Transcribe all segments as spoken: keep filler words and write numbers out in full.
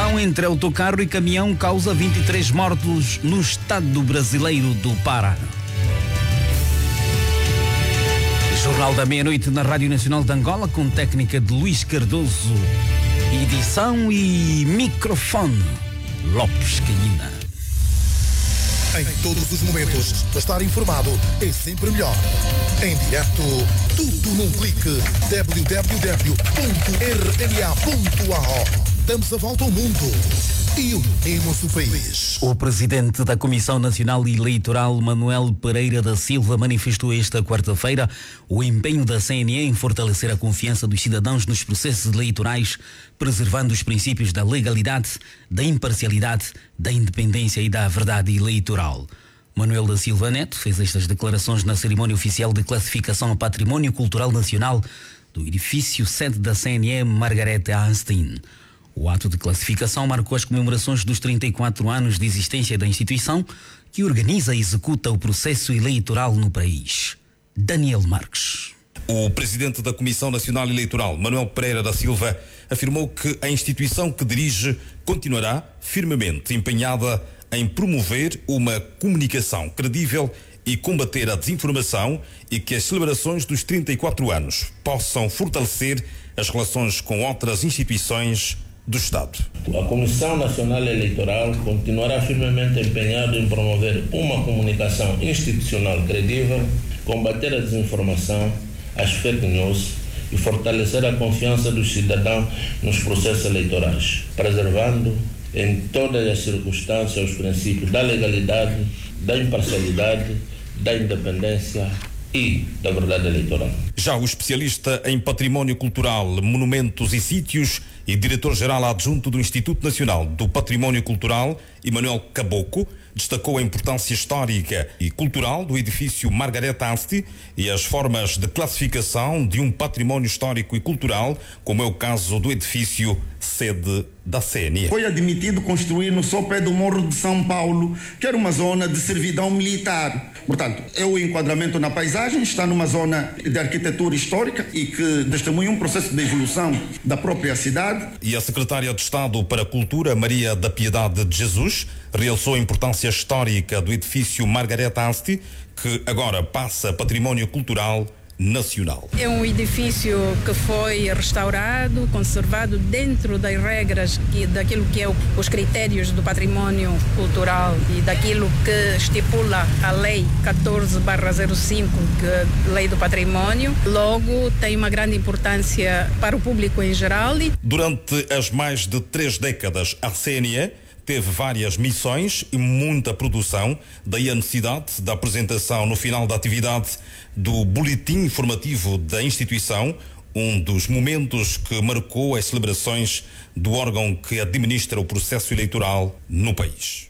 Colisão entre autocarro e caminhão causa vinte e três mortos no estado brasileiro do Pará. Jornal da Meia-Noite na Rádio Nacional de Angola, com técnica de Luís Cardoso. Edição e microfone Lopes Canhina. Em todos os momentos, estar informado é sempre melhor. Em direto, tudo num clique. w w w ponto r n a ponto a o. Damos a volta ao mundo e unimos o país. O presidente da Comissão Nacional Eleitoral, Manuel Pereira da Silva, manifestou esta quarta-feira o empenho da C N E em fortalecer a confiança dos cidadãos nos processos eleitorais, preservando os princípios da legalidade, da imparcialidade, da independência e da verdade eleitoral. Manuel da Silva Neto fez estas declarações na cerimónia oficial de classificação a Património Cultural Nacional do edifício sede da C N E, Margarete Einstein. O ato de classificação marcou as comemorações dos trinta e quatro anos de existência da instituição, que organiza e executa o processo eleitoral no país. Daniel Marques. O presidente da Comissão Nacional Eleitoral, Manuel Pereira da Silva, afirmou que a instituição que dirige continuará firmemente empenhada em promover uma comunicação credível e combater a desinformação, e que as celebrações dos trinta e quatro anos possam fortalecer as relações com outras instituições do Estado. A Comissão Nacional Eleitoral continuará firmemente empenhada em promover uma comunicação institucional credível, combater a desinformação, as fake news e fortalecer a confiança dos cidadãos nos processos eleitorais, preservando em todas as circunstâncias os princípios da legalidade, da imparcialidade, da independência e da verdade eleitoral. Já o especialista em património cultural, monumentos e sítios e diretor-geral adjunto do Instituto Nacional do Património Cultural, Emanuel Caboclo, destacou a importância histórica e cultural do edifício Margarete Einstein e as formas de classificação de um património histórico e cultural, como é o caso do edifício sede da C N E. Foi admitido construir no sopé do Morro de São Paulo, que era uma zona de servidão militar. Portanto, é o enquadramento na paisagem, está numa zona de arquitetura histórica e que testemunha um processo de evolução da própria cidade. E a secretária de Estado para a Cultura, Maria da Piedade de Jesus, realçou a importância histórica do edifício Margarete Einstein, que agora passa a património cultural nacional. É um edifício que foi restaurado, conservado dentro das regras que, daquilo que é o, os critérios do património cultural e daquilo que estipula a Lei catorze barra zero cinco, que é a Lei do Património. Logo, tem uma grande importância para o público em geral. Durante as mais de três décadas, a C N E teve várias missões e muita produção, daí a necessidade da apresentação no final da atividade do boletim informativo da instituição, um dos momentos que marcou as celebrações do órgão que administra o processo eleitoral no país.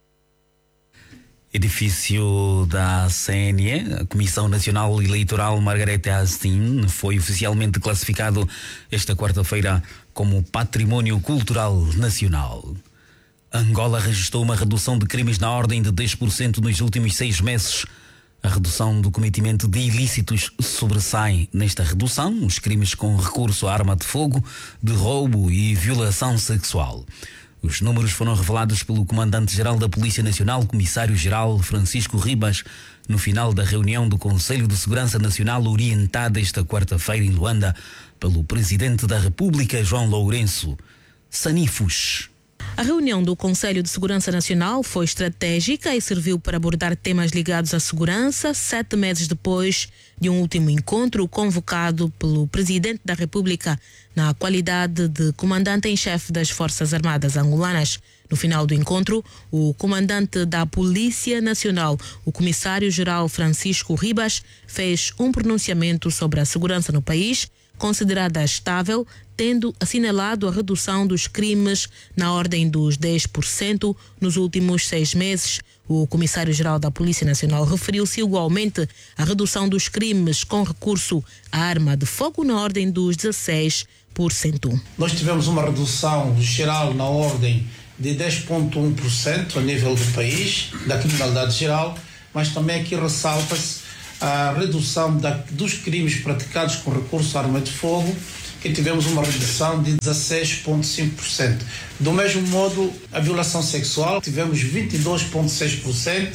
Edifício da C N E, a Comissão Nacional Eleitoral Margarete Einstein, foi oficialmente classificado esta quarta-feira como Património Cultural Nacional. Angola registrou uma redução de crimes na ordem de dez por cento nos últimos seis meses. A redução do cometimento de ilícitos sobressai. Nesta redução, os crimes com recurso à arma de fogo, de roubo e violação sexual. Os números foram revelados pelo Comandante-Geral da Polícia Nacional, Comissário-Geral Francisco Ribas, no final da reunião do Conselho de Segurança Nacional, orientada esta quarta-feira em Luanda pelo Presidente da República, João Lourenço. Sanifus. A reunião do Conselho de Segurança Nacional foi estratégica e serviu para abordar temas ligados à segurança, sete meses depois de um último encontro convocado pelo Presidente da República na qualidade de Comandante em Chefe das Forças Armadas Angolanas. No final do encontro, o Comandante da Polícia Nacional, o Comissário-Geral Francisco Ribas, fez um pronunciamento sobre a segurança no país, considerada estável, tendo assinalado a redução dos crimes na ordem dos dez por cento nos últimos seis meses. O Comissário-Geral da Polícia Nacional referiu-se igualmente à redução dos crimes com recurso à arma de fogo na ordem dos dezesseis por cento. Nós tivemos uma redução geral na ordem de dez vírgula um por cento a nível do país, da criminalidade geral, mas também aqui ressalta-se a redução da, dos crimes praticados com recurso à arma de fogo que tivemos uma redução de dezesseis vírgula cinco por cento. Do mesmo modo, a violação sexual, tivemos vinte e dois vírgula seis por cento,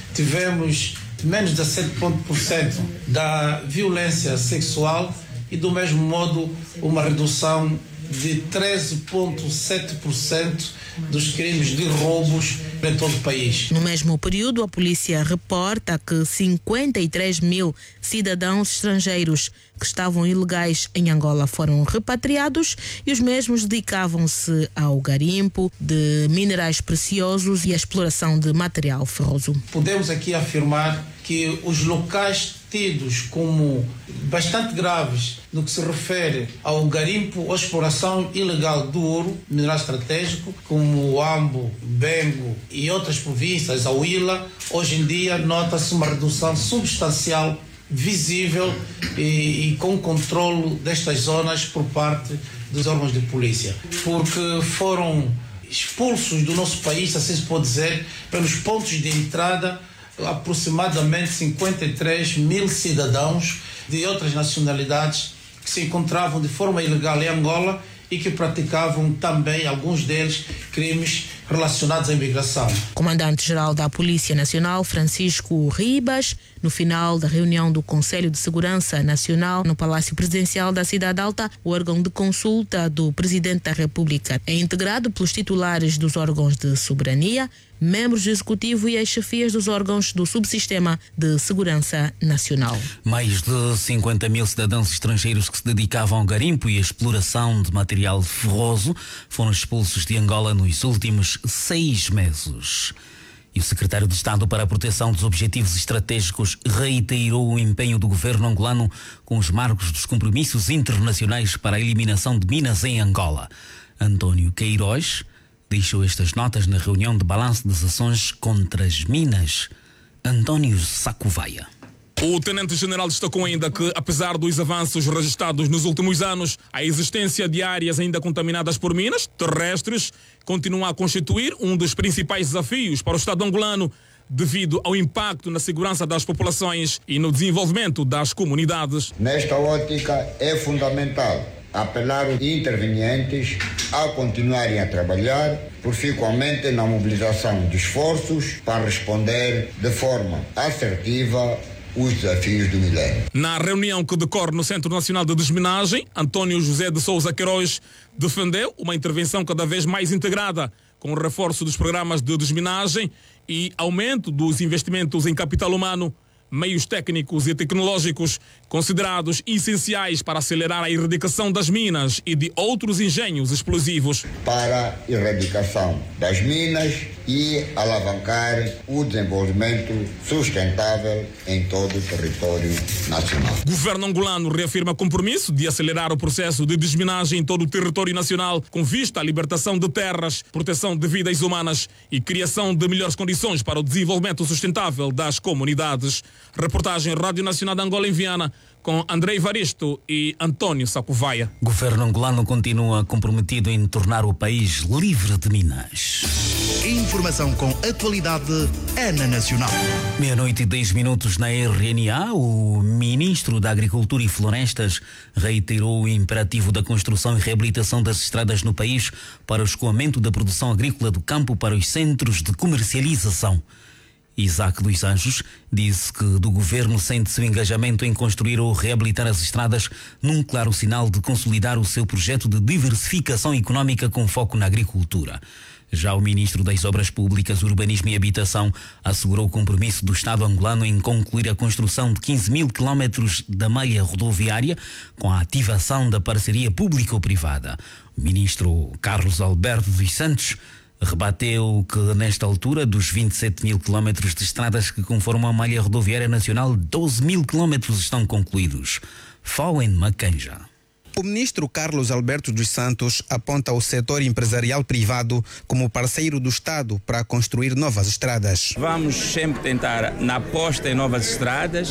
tivemos menos de dezessete por cento da violência sexual e, do mesmo modo, uma redução de treze vírgula sete por cento dos crimes de roubos em todo o país. No mesmo período, a polícia reporta que cinquenta e três mil cidadãos estrangeiros que estavam ilegais em Angola foram repatriados e os mesmos dedicavam-se ao garimpo de minerais preciosos e à exploração de material ferroso. Podemos aqui afirmar que os locais tidos como bastante graves no que se refere ao garimpo ou exploração ilegal do ouro, mineral estratégico, como o Ambo, Bengo e outras províncias, a Huila, hoje em dia nota-se uma redução substancial, visível e, e com controle destas zonas por parte dos órgãos de polícia, porque foram expulsos do nosso país, assim se pode dizer, pelos pontos de entrada, aproximadamente cinquenta e três mil cidadãos de outras nacionalidades que se encontravam de forma ilegal em Angola e que praticavam também, alguns deles, crimes relacionados à imigração. Comandante-Geral da Polícia Nacional, Francisco Ribas, no final da reunião do Conselho de Segurança Nacional no Palácio Presidencial da Cidade Alta, o órgão de consulta do Presidente da República é integrado pelos titulares dos órgãos de soberania, membros do Executivo e as chefias dos órgãos do Subsistema de Segurança Nacional. Mais de cinquenta mil cidadãos estrangeiros que se dedicavam ao garimpo e à exploração de material ferroso foram expulsos de Angola nos últimos seis meses. E o secretário de Estado para a Proteção dos Objetivos Estratégicos reiterou o empenho do governo angolano com os marcos dos compromissos internacionais para a eliminação de minas em Angola. António Queiroz deixou estas notas na reunião de balanço das ações contra as minas. António Sacovaia. O Tenente-General destacou ainda que, apesar dos avanços registrados nos últimos anos, a existência de áreas ainda contaminadas por minas terrestres continua a constituir um dos principais desafios para o Estado angolano, devido ao impacto na segurança das populações e no desenvolvimento das comunidades. Nesta ótica, é fundamental apelar os intervenientes a continuarem a trabalhar proficuamente na mobilização de esforços para responder de forma assertiva os desafios do milénio. Na reunião que decorre no Centro Nacional de Desminagem, António José de Souza Queiroz defendeu uma intervenção cada vez mais integrada, com o reforço dos programas de desminagem e aumento dos investimentos em capital humano, meios técnicos e tecnológicos considerados essenciais para acelerar a erradicação das minas e de outros engenhos explosivos. Para a erradicação das minas e alavancar o desenvolvimento sustentável em todo o território nacional. O governo angolano reafirma compromisso de acelerar o processo de desminagem em todo o território nacional, com vista à libertação de terras, proteção de vidas humanas e criação de melhores condições para o desenvolvimento sustentável das comunidades. Reportagem Rádio Nacional de Angola em Viana, com Andrei Varisto e António Sacovaia. O governo angolano continua comprometido em tornar o país livre de minas. Informação com atualidade é na Nacional. Meia-noite e dez minutos na R N A, o ministro da Agricultura e Florestas reiterou o imperativo da construção e reabilitação das estradas no país para o escoamento da produção agrícola do campo para os centros de comercialização. Isaac dos Anjos disse que do governo sente-se o engajamento em construir ou reabilitar as estradas num claro sinal de consolidar o seu projeto de diversificação económica com foco na agricultura. Já o ministro das Obras Públicas, Urbanismo e Habitação assegurou o compromisso do Estado angolano em concluir a construção de quinze mil quilómetros da malha rodoviária com a ativação da parceria público-privada. O ministro Carlos Alberto dos Santos rebateu que, nesta altura, dos vinte e sete mil quilómetros de estradas que conformam a malha rodoviária nacional, doze mil quilómetros estão concluídos. Fouen Macanja. O ministro Carlos Alberto dos Santos aponta o setor empresarial privado como parceiro do Estado para construir novas estradas. Vamos sempre tentar, na aposta em novas estradas,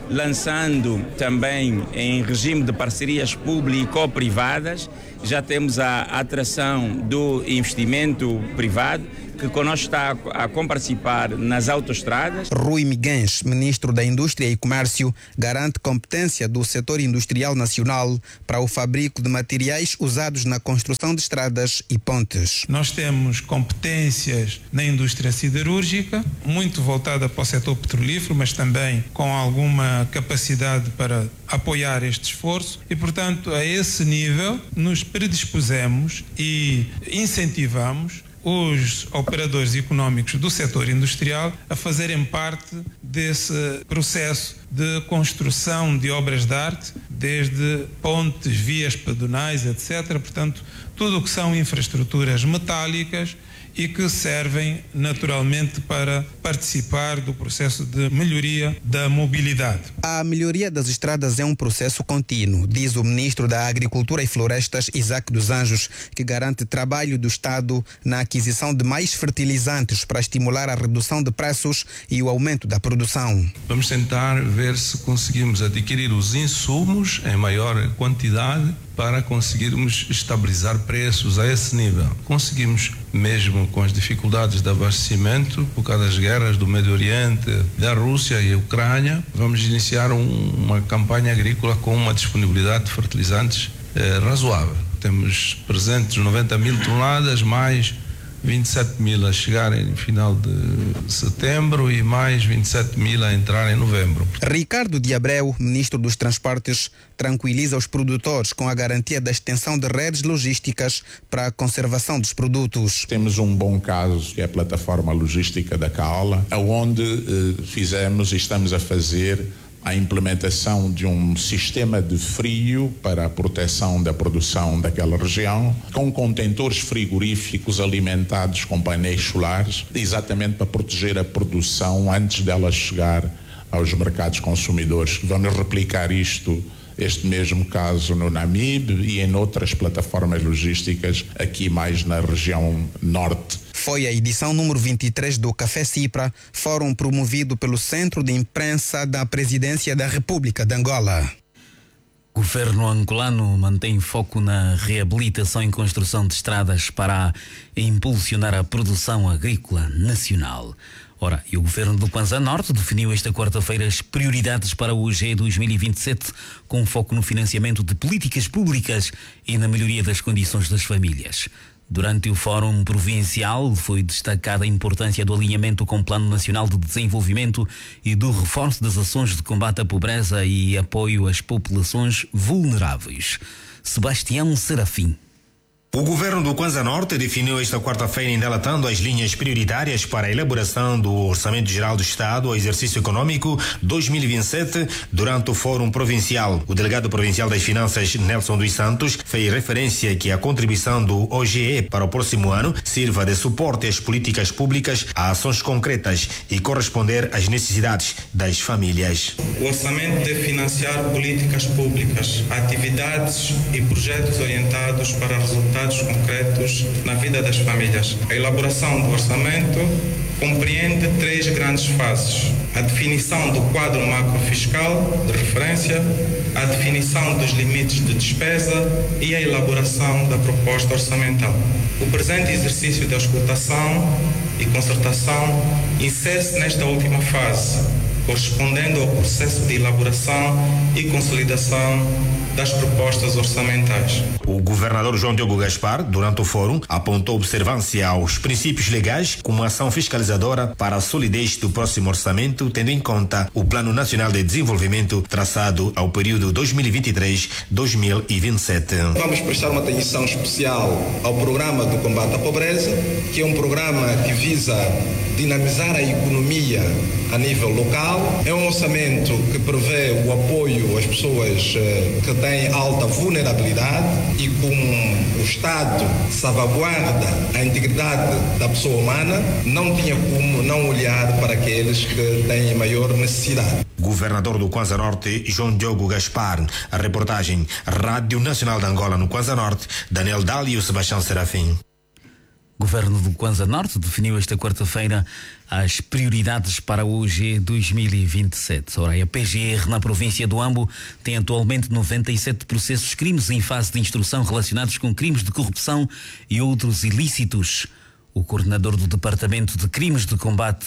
lançando também em regime de parcerias público-privadas. Já temos a atração do investimento privado, que conosco está a comparticipar nas autoestradas. Rui Miguens, ministro da Indústria e Comércio, garante competência do setor industrial nacional para o fabrico de materiais usados na construção de estradas e pontes. Nós temos competências na indústria siderúrgica, muito voltada para o setor petrolífero, mas também com alguma capacidade para apoiar este esforço e, portanto, a esse nível nos predispusemos e incentivamos os operadores económicos do setor industrial a fazerem parte desse processo de construção de obras de arte, desde pontes, vias pedonais, etcétera. Portanto, tudo o que são infraestruturas metálicas e que servem naturalmente para participar do processo de melhoria da mobilidade. A melhoria das estradas é um processo contínuo, diz o ministro da Agricultura e Florestas, Isaac dos Anjos, que garante trabalho do Estado na aquisição de mais fertilizantes para estimular a redução de preços e o aumento da produção. Vamos tentar ver se conseguimos adquirir os insumos em maior quantidade para conseguirmos estabilizar preços a esse nível. Conseguimos, mesmo com as dificuldades de abastecimento, por causa das guerras do Médio Oriente, da Rússia e Ucrânia, vamos iniciar um, uma campanha agrícola com uma disponibilidade de fertilizantes eh, razoável. Temos presentes noventa mil toneladas, mais vinte e sete mil a chegarem no final de setembro e mais vinte e sete mil a entrar em novembro. Ricardo de Abreu, ministro dos Transportes, tranquiliza os produtores com a garantia da extensão de redes logísticas para a conservação dos produtos. Temos um bom caso, que é a plataforma logística da Caola, onde eh, fizemos e estamos a fazer a implementação de um sistema de frio para a proteção da produção daquela região, com contentores frigoríficos alimentados com painéis solares, exatamente para proteger a produção antes dela chegar aos mercados consumidores. Vamos replicar isto, este mesmo caso no Namibe e em outras plataformas logísticas aqui mais na região norte. Foi a edição número vinte e três do Café Cipra, fórum promovido pelo Centro de Imprensa da Presidência da República de Angola. O governo angolano mantém foco na reabilitação e construção de estradas para impulsionar a produção agrícola nacional. Ora, e o governo do Kwanza Norte definiu esta quarta-feira as prioridades para o G dois mil e vinte e sete, com foco no financiamento de políticas públicas e na melhoria das condições das famílias. Durante o Fórum Provincial foi destacada a importância do alinhamento com o Plano Nacional de Desenvolvimento e do reforço das ações de combate à pobreza e apoio às populações vulneráveis. Sebastião Serafim. O governo do Kwanza Norte definiu esta quarta-feira, endelatando as linhas prioritárias para a elaboração do Orçamento Geral do Estado ao exercício econômico dois mil e vinte e sete durante o Fórum Provincial. O delegado provincial das Finanças, Nelson dos Santos, fez referência que a contribuição do O G E para o próximo ano sirva de suporte às políticas públicas, a ações concretas e corresponder às necessidades das famílias. O orçamento deve financiar políticas públicas, atividades e projetos orientados para resultados concretos na vida das famílias. A elaboração do orçamento compreende três grandes fases: a definição do quadro macrofiscal de referência, a definição dos limites de despesa e a elaboração da proposta orçamental. O presente exercício de auscultação e concertação insere-se nesta última fase, correspondendo ao processo de elaboração e consolidação das propostas orçamentais. O governador João Diogo Gaspar, durante o fórum, apontou observância aos princípios legais como ação fiscalizadora para a solidez do próximo orçamento, tendo em conta o Plano Nacional de Desenvolvimento traçado ao período dois mil e vinte e três a dois mil e vinte e sete. Vamos prestar uma atenção especial ao Programa do Combate à Pobreza, que é um programa que visa dinamizar a economia a nível local. É um orçamento que prevê o apoio às pessoas que têm alta vulnerabilidade e como o Estado salvaguarda a integridade da pessoa humana, não tinha como não olhar para aqueles que têm maior necessidade. Governador do Kwanza Norte, João Diogo Gaspar. A reportagem Rádio Nacional de Angola no Kwanza Norte, Daniel Dálio e Sebastião Serafim. O Governo do Kwanza Norte definiu esta quarta-feira as prioridades para o G dois mil e vinte e sete. Ora, a P G R na província do Ambo tem atualmente noventa e sete processos crimes em fase de instrução relacionados com crimes de corrupção e outros ilícitos. O coordenador do Departamento de Crimes de Combate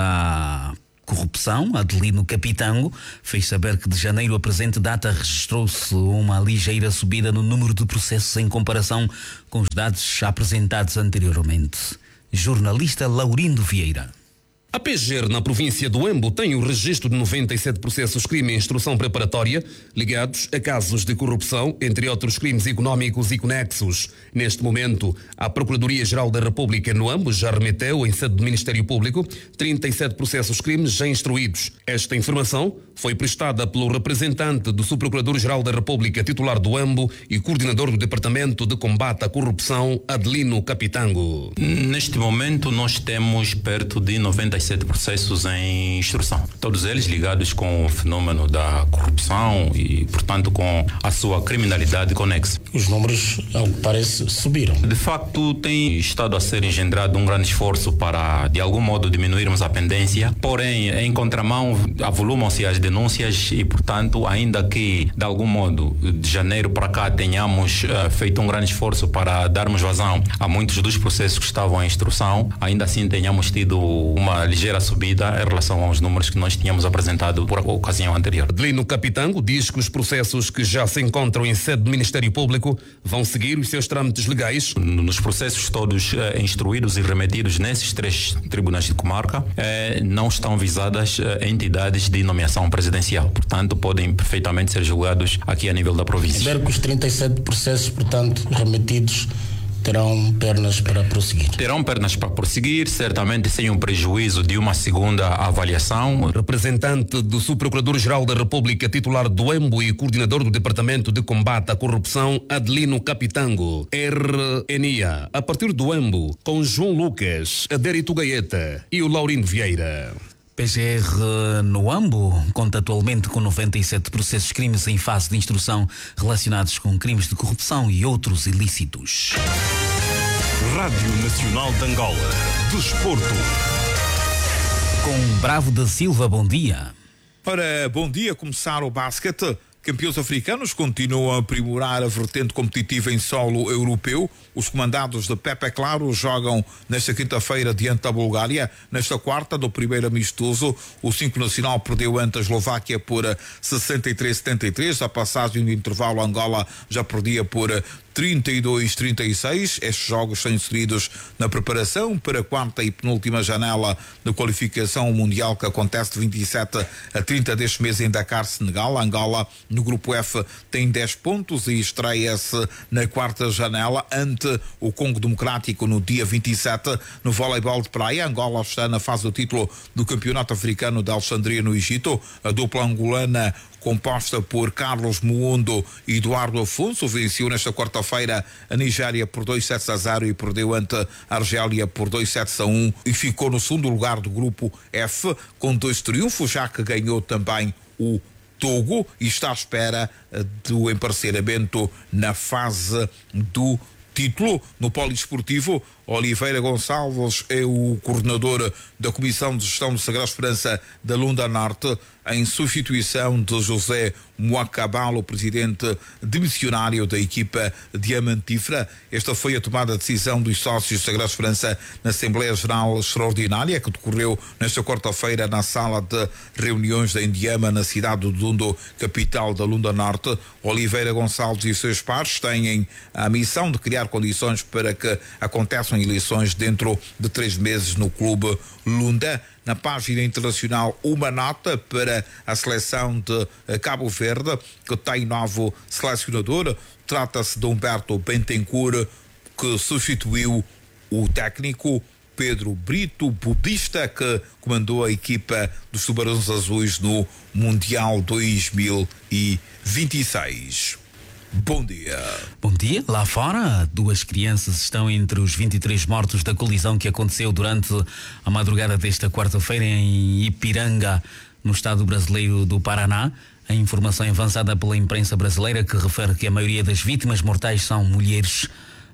à Corrupção, Adelino Capitango, fez saber que de janeiro a presente data registrou-se uma ligeira subida no número de processos em comparação com os dados apresentados anteriormente. Jornalista Laurindo Vieira. A P G R na província do Ambo tem o registro de noventa e sete processos crime em instrução preparatória ligados a casos de corrupção, entre outros crimes económicos e conexos. Neste momento, a Procuradoria-Geral da República no Ambo já remeteu, em sede do Ministério Público, trinta e sete processos crimes já instruídos. Esta informação foi prestada pelo representante do Subprocurador-Geral da República, titular do Ambo e coordenador do Departamento de Combate à Corrupção, Adelino Capitango. Neste momento, nós temos perto de noventa e sete processos em instrução, todos eles ligados com o fenômeno da corrupção e, portanto, com a sua criminalidade conexa. Os números, ao que parece, subiram. De facto, tem estado a ser engendrado um grande esforço para, de algum modo, diminuirmos a pendência, porém, em contramão, avolumam-se as denúncias e, portanto, ainda que, de algum modo, de janeiro para cá tenhamos uh, feito um grande esforço para darmos vazão a muitos dos processos que estavam em instrução, ainda assim tenhamos tido uma ligeira subida em relação aos números que nós tínhamos apresentado por ocasião anterior. Adelino Capitango diz que os processos que já se encontram em sede do Ministério Público vão seguir os seus trâmites legais. Nos processos todos eh, instruídos e remetidos nesses três tribunais de comarca, eh, não estão visadas eh, entidades de nomeação presidencial. Portanto, podem perfeitamente ser julgados aqui a nível da província. Espero que os trinta e sete processos, portanto, remetidos terão pernas para prosseguir. Terão pernas para prosseguir, certamente sem um prejuízo de uma segunda avaliação. Representante do Subprocurador-Geral da República, titular do Ambo e coordenador do Departamento de Combate à Corrupção, Adelino Capitango. R N I A, a partir do Ambo, com João Lucas, Adérito Gaeta e o Laurindo Vieira. P G R no Ambo conta atualmente com noventa e sete processos crimes em fase de instrução relacionados com crimes de corrupção e outros ilícitos. Rádio Nacional de Angola. Desporto. Com Bravo da Silva, bom dia. Ora, bom dia. Começar o basquete. Campeões africanos continuam a aprimorar a vertente competitiva em solo europeu. Os comandados de Pepe Claro jogam nesta quinta-feira diante da Bulgária. Nesta quarta, do primeiro amistoso, o cinco nacional perdeu ante a Eslováquia por sessenta e três a setenta e três. A passagem do intervalo, Angola já perdia por trinta e dois a trinta e seis. Estes jogos são inseridos na preparação para a quarta e penúltima janela de qualificação mundial que acontece de vinte e sete a trinta deste mês em Dakar, Senegal. Angola, no grupo F, tem dez pontos e estreia-se na quarta janela ante o Congo Democrático no dia vinte e sete. No voleibol de praia, Angola está na fase do título do Campeonato Africano de Alexandria, no Egito. A dupla angolana, composta por Carlos Muondo e Eduardo Afonso, venceu nesta quarta-feira a Nigéria por dois sets a zero e perdeu ante a Argélia por dois sets a um e ficou no segundo lugar do grupo F com dois triunfos, já que ganhou também o Togo e está à espera do emparceramento na fase do título. No poliesportivo, Oliveira Gonçalves é o coordenador da Comissão de Gestão de Sagrada Esperança da Lunda Norte, em substituição de José Moacabalo, presidente demissionário da equipa diamantífera. Esta foi a tomada de decisão dos sócios de Sagrada Esperança na Assembleia Geral Extraordinária, que decorreu nesta quarta-feira na sala de reuniões da Indiama, na cidade do Dundo, capital da Lunda Norte. Oliveira Gonçalves e seus pares têm a missão de criar condições para que aconteçam eleições dentro de três meses no Clube Lunda. Na página internacional, uma nota para a seleção de Cabo Verde, que tem novo selecionador. Trata-se de Humberto Bentancur, que substituiu o técnico Pedro Brito, budista, que comandou a equipa dos Tubarões Azuis no Mundial dois mil e vinte e seis. Bom dia. Bom dia. Lá fora, duas crianças estão entre os vinte e três mortos da colisão que aconteceu durante a madrugada desta quarta-feira em Ipiranga, no estado brasileiro do Paraná. A informação é avançada pela imprensa brasileira, que refere que a maioria das vítimas mortais são mulheres.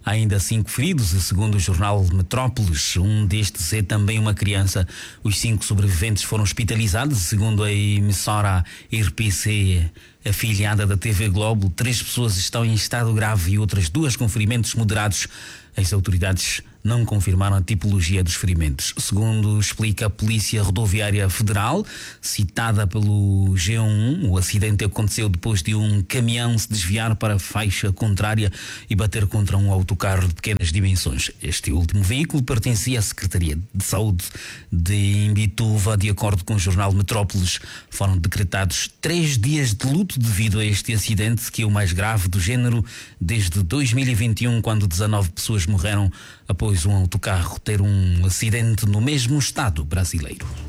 Há ainda cinco feridos, segundo o jornal Metrópolis. Um destes é também uma criança. Os cinco sobreviventes foram hospitalizados, segundo a emissora R P C, afiliada da T V Globo. Três pessoas estão em estado grave e outras duas com ferimentos moderados. As autoridades não confirmaram a tipologia dos ferimentos. Segundo explica a Polícia Rodoviária Federal, citada pelo G um, o acidente aconteceu depois de um caminhão se desviar para a faixa contrária e bater contra um autocarro de pequenas dimensões. Este último veículo pertencia à Secretaria de Saúde de Imbituva. De acordo com o jornal Metrópolis, foram decretados três dias de luto devido a este acidente, que é o mais grave do género desde dois mil e vinte e um, quando dezanove pessoas morreram após um autocarro ter um acidente no mesmo estado brasileiro.